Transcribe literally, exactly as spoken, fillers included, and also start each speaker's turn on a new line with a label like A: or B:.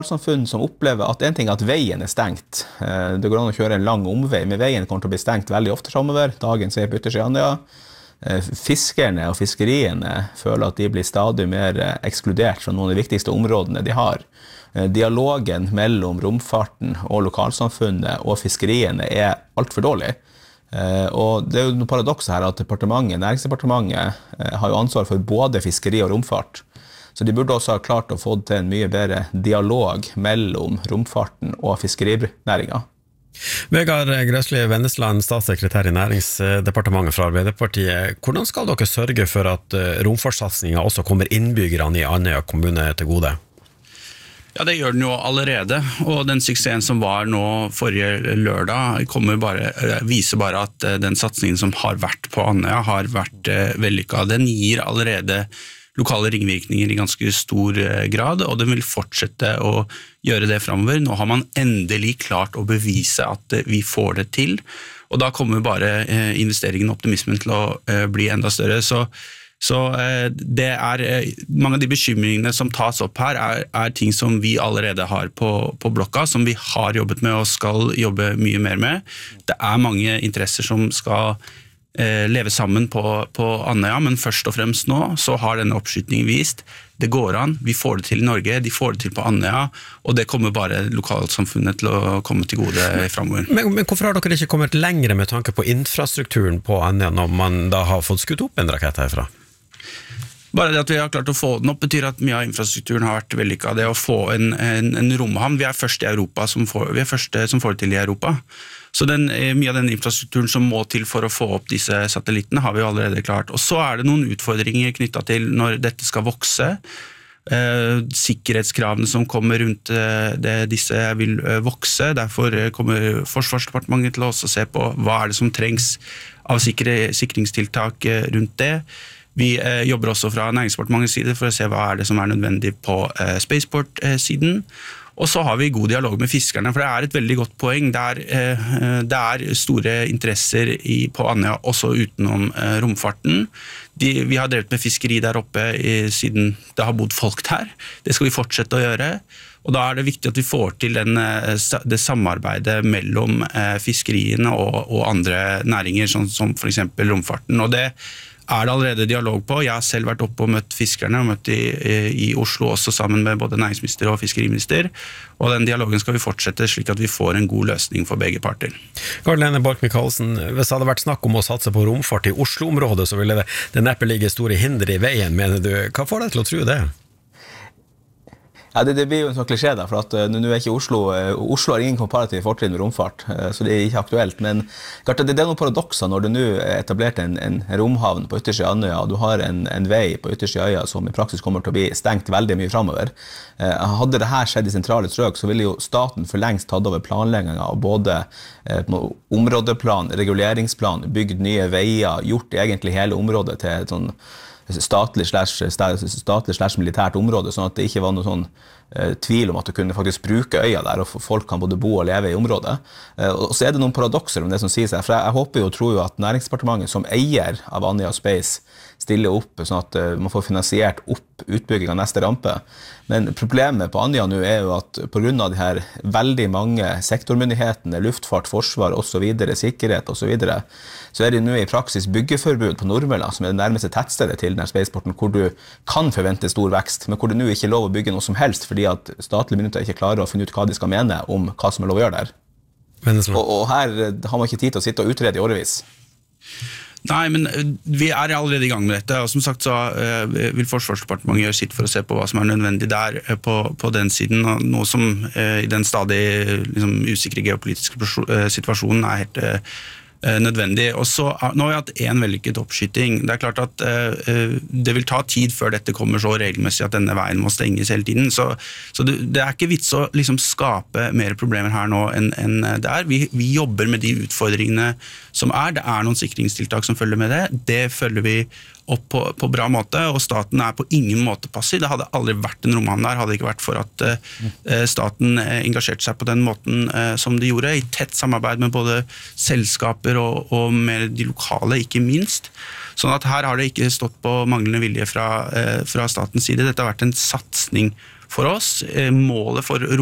A: samfunn som opplever at en ting er at veien er stengt. Det går an å kjøre en lang omvei, men veien kommer til å bli stengt veldig ofte fremover. Dagens er på ytterste Andøya. Fiskerne og fiskeriene føler at de blir stadig mer ekskludert fra noen av de viktigste områdene de har. Dialogen mellom romfarten og lokalsamfunnet og fiskeriene er alt for dårlig. Og det er jo noe paradoks her at departementet, Næringsdepartementet har jo ansvar for både fiskeri og romfart. Så de burde også ha klart å få til en mye bedre dialog mellom romfarten og fiskerinæringen.
B: Vegard Grøsli Vennesland, statssekretær i Næringsdepartementet fra Arbeiderpartiet. Hvordan skal dere sørge for at romfartssatsningen også kommer innbyggerne i Andøya kommune til gode?
C: Ja, det gjør den jo allerede, og den suksessen som var nå forrige lørdag kommer bare, viser bare at den satsningen som har vært på Andøya har vært vellykket. Den gir allerede lokale ringvirkninger i ganske stor grad, og den vil fortsette å gjøre det fremover. Nå har man endelig klart å bevise at vi får det til, og da kommer bare investeringen og optimismen til å bli enda større. Så, så det er, mange av de bekymringene som tas opp her er, er ting som vi allerede har på, på blokka, som vi har jobbet med og skal jobbe mye mer med. Det er mange interesser som skal leve sammen på, på Andøya, men først og fremst nå så har denne oppskytningen vist det går an, vi får det til i Norge, de får det til på Andøya, og det kommer bare lokalsamfunnet til å komme til gode fremover.
B: Men, men hvorfor har dere ikke kommet lengre med tanke på infrastrukturen på Andøya når man da har fått skutt opp en rakett herfra?
C: Bare det at vi har klart å få den opp betyr at mye av infrastrukturen har vært vellykket. Det å få en, en, en romhavn, vi er først i Europa som får, vi er første som får det til i Europa. Så den, mye av den infrastrukturen som må til for å få opp disse satellittene har vi allerede klart. Og så er det noen utfordringer knyttet til når dette skal vokse. Eh, sikkerhetskravene som kommer rundt det, disse vil vokse. Derfor kommer Forsvarsdepartementet til å også se på hva er det som trengs av sikre, sikringstiltak rundt det. Vi eh, jobber også fra Næringsdepartementets side for å se hva er det som er nødvendig på eh, Spaceport-siden. Og så har vi god dialog med fiskerne, for det er et veldig godt poeng. Det er, eh, det er store interesser i, på Andøya, også utenom eh, romfarten. De, vi har drevet med fiskeri der oppe i, siden det har bodd folk der. Det skal vi fortsette å gjøre. Og da er det viktig at vi får til den, det samarbeidet mellom eh, fiskeriene og, og andre næringer, sånn som for eksempel romfarten. Og det er det allerede dialog på. Jeg har selv vært oppe og møtt fiskerne, og møtt i, i Oslo også sammen med både næringsminister og fiskeriminister, og den dialogen skal vi fortsette slik at vi får en god løsning for begge parter.
B: Karl-Lene Borch-Michaelsen, hvis det hadde vært snakk om å satse på romfart i Oslo-området, så ville det, det neppe ligge store hinder i veien, mener du. Hva får deg til å tro det?
A: Ja, det, det blir jo en sånn klisjé da, for at uh, nå er ikke Oslo, uh, Oslo har ingen komparativ fortrinn med romfart, uh, så det er ikke aktuelt, men klart, det, det er noen paradokser når du nå er etablert en, en romhavn på ytterste Andøya, og du har en, en vei på ytterste øya som i praksis kommer til å bli stengt veldig mye fremover. Uh, hadde det her skjedd i sentrale strøk, så ville jo staten for lengst tatt over planleggingen av både uh, områdeplan, reguleringsplan, bygd nye veier, gjort egentlig hele området til et sånn statlig slash, statlig slash militært område, sånn at det ikke var noe sånn eh, tvil om at du kunne faktisk bruke øya der, og folk kan både bo og leve i området. Eh, og så er det noen paradokser om det som sier seg, for jeg, jeg håper jo og tror jo at Næringsdepartementet som eier av Andøya Space stiller opp, sånn at uh, man får finansiert opp utbygging av neste rampe. Men problemet på Andøya nå er jo at på grunn av de her veldig mange sektormyndighetene, luftfart, forsvar og så videre, sikkerhet og så videre, så er det nå i praksis byggeforbud på Nordmølla, som er det nærmeste tettstedet til denne spaceporten, hvor du kan forvente stor vekst, men hvor det nå ikke er lov å bygge noe som helst, fordi at statlige myndigheter ikke klarer å finne ut hva de skal mene om hva som er lov å gjøre der. Og, og her har man ikke tid til å sitte og utrede i årevis.
C: Nei, men vi er allerede i gang med dette, og som sagt så uh, vil Forsvarsdepartementet gjøre sitt for å se på hva som er nødvendig der uh, på, på den siden, og noe som uh, i den stadig liksom, usikre geopolitiske uh, situasjonen er helt uh, nødvendig. Og så nå har vi hatt en vellykket oppskyting. Det er klart at uh, det vil ta tid før dette kommer så regelmessig at denne veien må stenges hele tiden, så, så det, det er ikke vits å liksom, skape mer problemer her nå enn, enn det er. Vi, vi jobber med de utfordringene som er. Det er noen sikringstiltak som følger med det. Det følger vi opp på, på bra måte, og staten er på ingen måte passiv. Det hadde aldri vært en romhavn der, hadde det ikke vært for at uh, staten engasjerte seg på den måten uh, som de gjorde, i tett samarbeid med både selskaper og, og med de lokale, ikke minst. Sånn at her har det ikke stått på manglende vilje fra, uh, fra statens side. Dette har vært en satsning for oss. Målet for